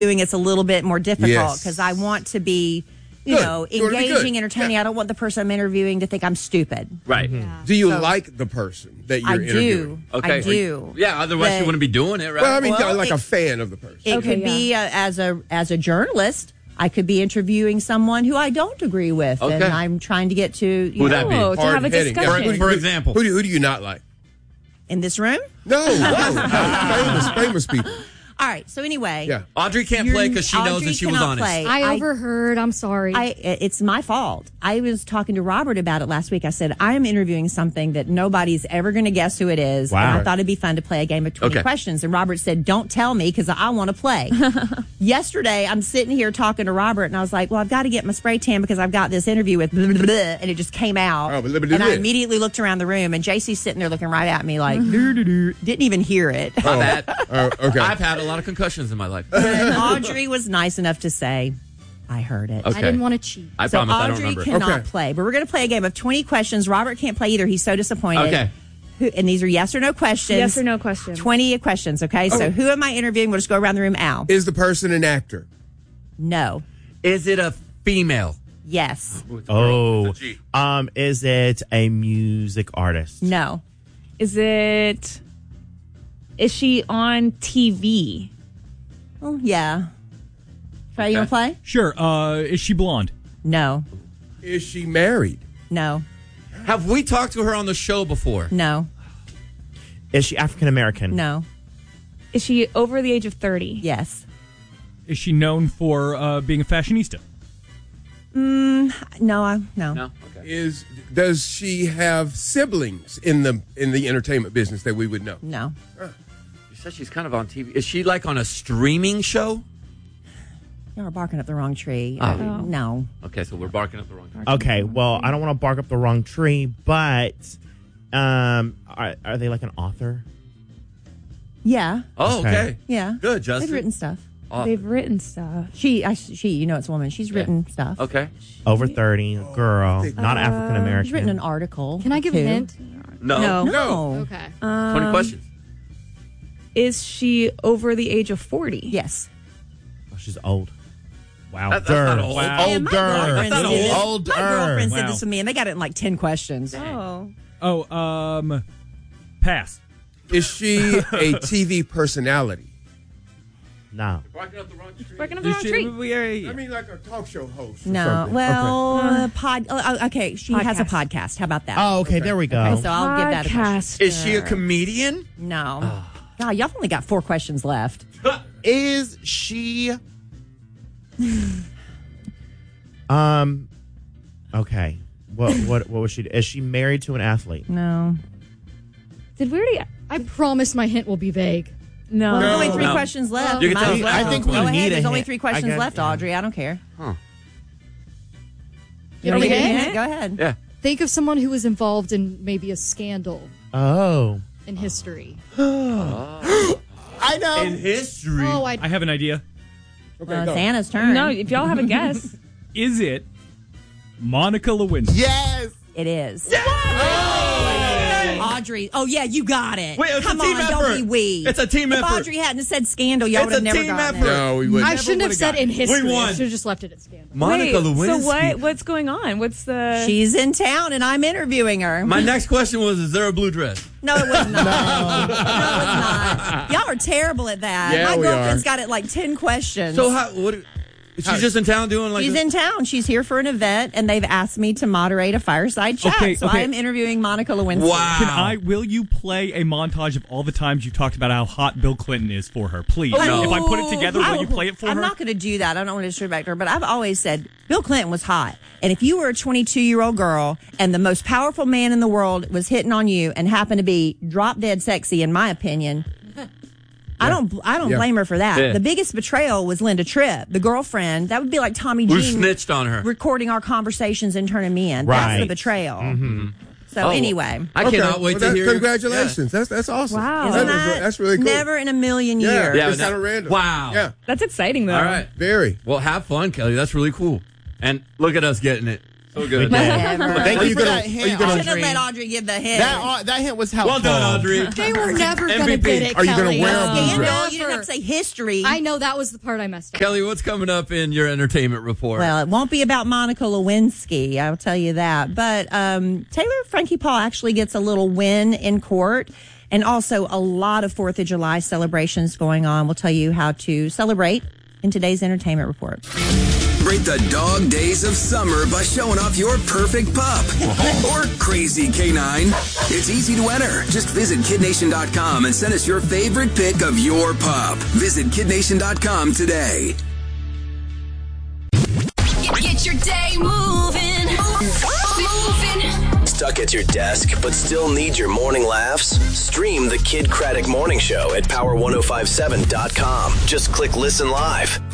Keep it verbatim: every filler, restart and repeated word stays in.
doing it's a little bit more difficult because Yes. I want to be, you Good. know, You wanna be engaging, good. entertaining. Yeah. I don't want the person I'm interviewing to think I'm stupid. Right. Do you So- like the person that you're I interviewing? do. Okay. I do. Yeah, otherwise you But- wouldn't be doing it, right? Well, I mean, Well, like it- a fan of the person. It Okay, could be uh, as a as a journalist. I could be interviewing someone who I don't agree with, and Okay. I'm trying to get to you Who'd know, that be? Oh, to have a Hard-heading. Yeah, discussion. who do you- For example. who do, who do you not like? in this room. No, no, no, famous, famous people. All right. So anyway, Yeah. Audrey can't you're- play because she knows Audrey that she was cannot honest. play. I I- overheard. I'm sorry. I, it's my fault. I was talking to Robert about it last week. I said, I am interviewing something that nobody's ever going to guess who it is. Wow. And I thought it'd be fun to play a game of twenty Okay. questions. And Robert said, don't tell me because I want to play. Yesterday, I'm sitting here talking to Robert and I was like, well, I've got to get my spray tan because I've got this interview with blah, blah, blah, blah, and it just came out. Oh, blah, blah, blah, and I blah. immediately looked around the room and J C's sitting there looking right at me like, doo, doo, doo. Didn't even hear it. My bad. Oh, okay. I've had a lot of concussions in my life. And Audrey was nice enough to say, I heard it. Okay. I didn't want to cheat. I So promise I don't Audrey remember. cannot Okay. play, but we're going to play a game of twenty questions. Robert can't play either. He's so disappointed. Okay. Who, and these are yes or no questions. Yes or no question. twenty questions, okay? So who am I interviewing? We'll just go around the room. Al. Is the person an actor? No. Is it a female? Yes. Oh, um, is it a music artist? No. Is it? Is she on T V? Oh, yeah. Try you want to play? Sure. Uh, is she blonde? No. Is she married? No. Have we talked to her on the show before? No. Is she African American? No. Is she over the age of thirty? Yes. Is she known for uh, being a fashionista? No. I, no. No. Okay. Is does she have siblings in the in the entertainment business that we would know? No. You said she's kind of on T V. Is she like on a streaming show? Y'all are barking up the wrong tree. Oh. Uh, no. Okay, so we're barking up the wrong tree. Okay, well, I don't want to bark up the wrong tree, but um, are, are they like an author? Yeah. Oh, okay. Okay. Yeah. Good, Justin. They've written stuff. Oh, They've written stuff. She, I, she, you know, it's a woman. She's written stuff. okay. Over thirty, girl, not African American. She's written an article. Can I give too. a hint? No. No. No. Okay. twenty questions. Is she over the age of forty? Yes. Oh, she's old. Wow. That- that's not old. Wow. Yeah, my girlfriend That's not did this. old. My girlfriend said Wow. this to me, and they got it in like ten questions. Oh. Oh, um, pass. Is she a T V personality? No. Barking up the wrong tree. Barking up the wrong tree. I mean, like a talk show host. or No, something. well, Okay. uh, pod. Oh, okay, she has a podcast. How about that? Oh, okay, there we go. Okay, so I'll give that a question. Is she a comedian? No. God, y'all only got four questions left. Is she? um. Okay. What what what was she? Is she married to an athlete? No. Did we already? I promise my hint will be vague. No. Well, there's only three No. questions left. You can Might tell as us well. I think we Go ahead. need a There's only hint. three I questions guess- left, Audrey. I don't care. Huh. You want me to Okay. give you a hint? Go ahead. Yeah. Think of someone who was involved in maybe a scandal Oh. in history. I know. In history. Oh, I. I have an idea. Okay, Uh, go. it's Anna's turn. No, if y'all have a guess. Is it Monica Lewinsky? Yes. It is. Audrey. Oh, yeah, you got it. Wait, it's a Come team on, effort. don't be we. It's a team if effort. Audrey hadn't said scandal, y'all It's would have a never team gotten effort. it. No, we wouldn't. I shouldn't have would've said got in it. history. We I won. should have just left it at scandal. Monica Wait, Lewinsky. so what? What's going on? What's the? She's in town, and I'm interviewing her. My next question was: is there a blue dress? No, it was not. no. it was not. Y'all are terrible at that. Yeah, My we girlfriend's are. got it like ten questions. So how? What? She's just in town doing like. She's this? in town. She's here for an event, and they've asked me to moderate a fireside chat. Okay, so okay. I am interviewing Monica Lewinsky. Wow. Can I? Will you play a montage of all the times you talked about how hot Bill Clinton is for her? Please. no. If I put it together, I- will you play it for I'm her? not going to do that. I don't want to disrespect her, but I've always said Bill Clinton was hot. And if you were a twenty-two-year-old girl and the most powerful man in the world was hitting on you and happened to be drop dead sexy, in my opinion, I don't. I don't Yeah. blame her for that. Yeah. The biggest betrayal was Linda Tripp, the girlfriend. That would be like Tommy Who Jean snitched on her? recording our conversations and turning me in. Right. That's the betrayal. Mm-hmm. So Oh, anyway. I Okay. cannot wait Well, to that- hear. your- Congratulations. That's that's awesome. Wow. That Isn't is- that that's really cool. Never in a million Yeah, years. Yeah, it's but kind of that- random. Wow. Yeah, That's exciting, though. Yeah. All right. very. Well, have fun, Kelly. That's really cool. And look at us getting it. So We good. did. Whatever. Thank Are you you for gonna- that are you hint, gonna- Should have Audrey. let Audrey give the hint. That, uh, that hint was helpful. Well done, Audrey. They were never going M V to P. get it, Are you gonna Kelly. wear a No. blue Scandal. dress? You didn't have to say history. I know that was the part I messed up. Kelly, what's coming up in your entertainment report? Well, it won't be about Monica Lewinsky, I'll tell you that. But um, Taylor Frankie Paul actually gets a little win in court, and also a lot of Fourth of July celebrations going on. We'll tell you how to celebrate in today's entertainment report. Celebrate the dog days of summer by showing off your perfect pup or crazy canine. It's easy to enter. Just visit kid nation dot com and send us your favorite pic of your pup. Visit kid nation dot com today. Get your day moving. Moving. Stuck at your desk but still need your morning laughs? Stream the Kid Craddock Morning Show at power ten fifty-seven dot com. Just click listen live.